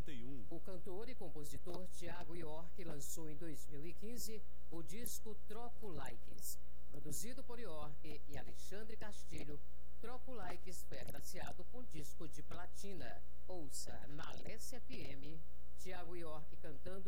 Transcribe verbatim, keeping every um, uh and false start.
noventa e um. O cantor e compositor Thiago York lançou em dois mil e quinze o disco Troco Likes. Produzido por York e Alexandre Castilho, Troco Likes foi agraciado com disco de platina. Ouça na Alessia F M, Thiago York cantando